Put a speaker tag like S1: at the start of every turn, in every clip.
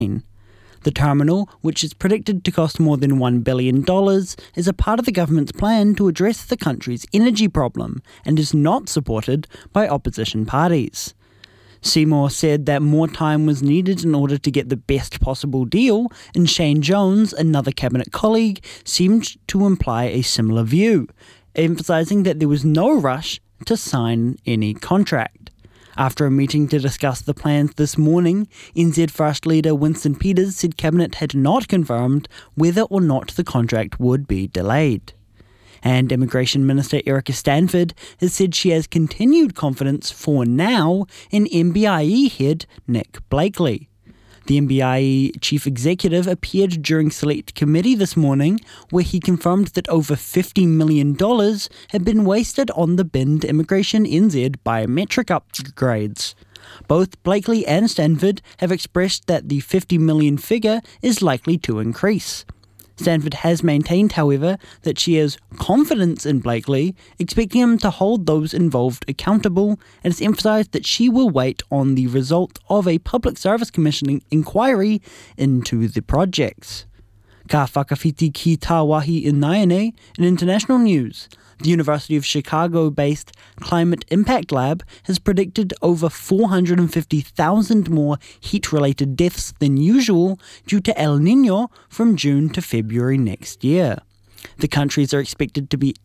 S1: The terminal, which is predicted to cost more than $1 billion, is a part of the government's plan to address the country's energy problem and is not supported by opposition parties. Seymour said that more time was needed in order to get the best possible deal, and Shane Jones, another cabinet colleague, seemed to imply a similar view, emphasising that there was no rush to sign any contract. After a meeting to discuss the plans this morning, NZ First Leader Winston Peters said Cabinet had not confirmed whether or not the contract would be delayed. And Immigration Minister Erica Stanford has said she has continued confidence for now in MBIE head Nick Blakely. The MBIE chief executive appeared during Select Committee this morning, where he confirmed that over $50 million had been wasted on the binned Immigration NZ biometric upgrades. Both Blakely and Stanford have expressed that the $50 million figure is likely to increase. Stanford has maintained, however, that she has confidence in Blakely, expecting him to hold those involved accountable, and has emphasised that she will wait on the result of a Public Service Commission inquiry into the projects. Ka whakawhiti ki tā wahi Ināianei in international news. The University of Chicago-based Climate Impact Lab has predicted over 450,000 more heat-related deaths than usual due to El Niño from June to February next year. The countries that are expected to be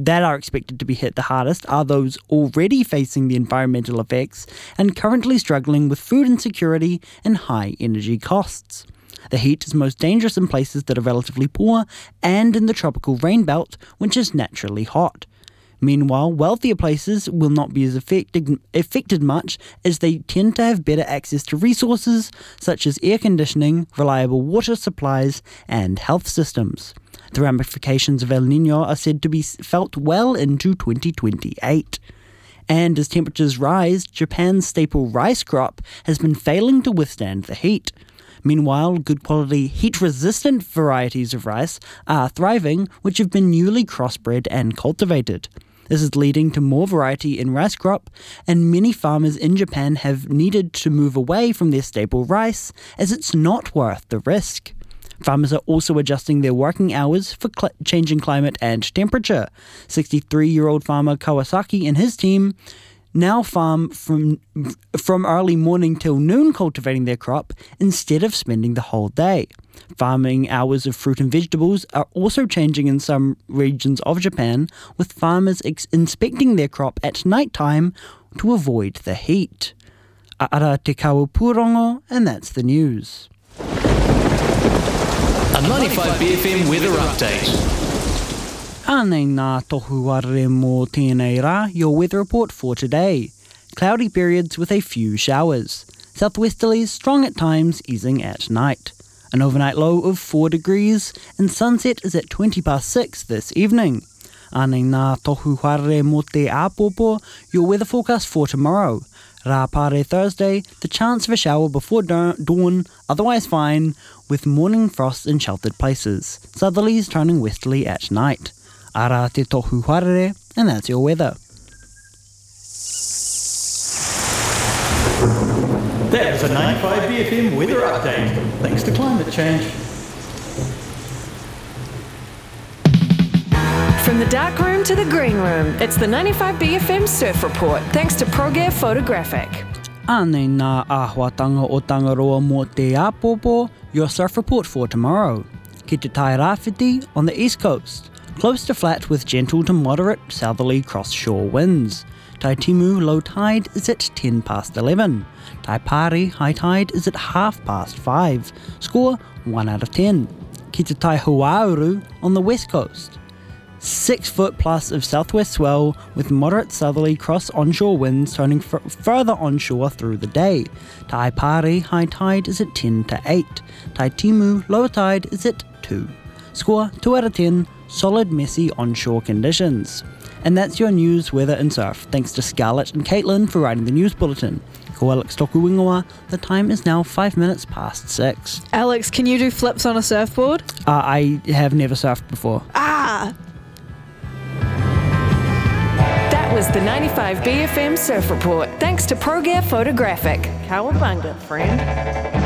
S1: hit the hardest are those already facing the environmental effects and currently struggling with food insecurity and high energy costs. The heat is most dangerous in places that are relatively poor and in the tropical rain belt, which is naturally hot. Meanwhile, wealthier places will not be as affected much, as they tend to have better access to resources such as air conditioning, reliable water supplies, and health systems. The ramifications of El Niño are said to be felt well into 2028. And as temperatures rise, Japan's staple rice crop has been failing to withstand the heat. Meanwhile, good quality heat-resistant varieties of rice are thriving, which have been newly crossbred and cultivated. This is leading to more variety in rice crop, and many farmers in Japan have needed to move away from their staple rice, as it's not worth the risk. Farmers are also adjusting their working hours for changing climate and temperature. 63-year-old farmer Kawasaki and his team now farm from early morning till noon cultivating their crop instead of spending the whole day. Farming hours of fruit and vegetables are also changing in some regions of Japan, with farmers inspecting their crop at night time to avoid the heat. Ara te Kaupūrongo, and that's the news.
S2: A 95BFM weather update.
S1: Anei nā tohu warere mō tēnei rā, your weather report for today. Cloudy periods with a few showers. Southwesterlies strong at times, easing at night. An overnight low of 4 degrees, and sunset is at 6:20 this evening. Anei nā tohu warere mō te āpopo, your weather forecast for tomorrow. Rā pare Thursday, the chance of a shower before dawn, otherwise fine, with morning frosts in sheltered places. Southerlies turning westerly at night. Ara te tohu warere, and that's your weather.
S3: That was a 95BFM weather update. Thanks to climate change.
S4: From the dark room to the green room, it's the 95BFM Surf Report, thanks to ProGear Photographic.
S1: Anei nā āhuatanga o Tangaroa mō te āpopo, your surf report for tomorrow. Ki te tai rāwhiti on the east coast. Close to flat with gentle to moderate southerly cross-shore winds. Tai Timu low tide is at 11:10. Tai Pari high tide is at 5:30. Score 1 out of 10. Ki te tai Huauru on the west coast. 6 foot plus of southwest swell with moderate southerly cross-onshore winds turning further onshore through the day. Tai Pari high tide is at 10:08. Tai Timu low tide is at 2. Score 2 out of 10. Solid, messy onshore conditions. And that's your news, weather and surf. Thanks to Scarlett and Caitlin for writing the news bulletin. Ko Alex toku ingoa. The time is now 5 minutes past 6.
S5: Alex, can you do flips on a surfboard?
S1: I have never surfed before.
S4: That was the 95BFM Surf Report, thanks to ProGear Photographic. Cowabunga, friend.